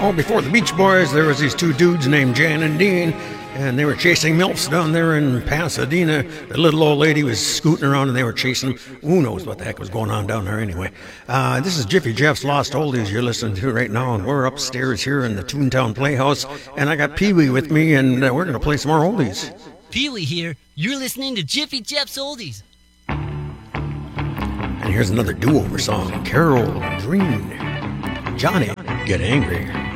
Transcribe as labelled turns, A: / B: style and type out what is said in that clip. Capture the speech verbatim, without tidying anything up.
A: Oh, before the Beach Boys, there was these two dudes named Jan and Dean, and they were chasing MILFs down there in Pasadena. The little old lady was scooting around, and they were chasing them. Who knows what the heck was going on down there anyway. Uh, this is Jiffy Jeff's Lost Oldies you're listening to right now, and we're upstairs here in the Toontown Playhouse, and I got Pee-wee with me, and uh, we're going to play some more oldies.
B: Pee-wee here. You're listening to Jiffy Jeff's Oldies.
A: And here's another do-over song, Carol Dream. Johnny, Get Angry.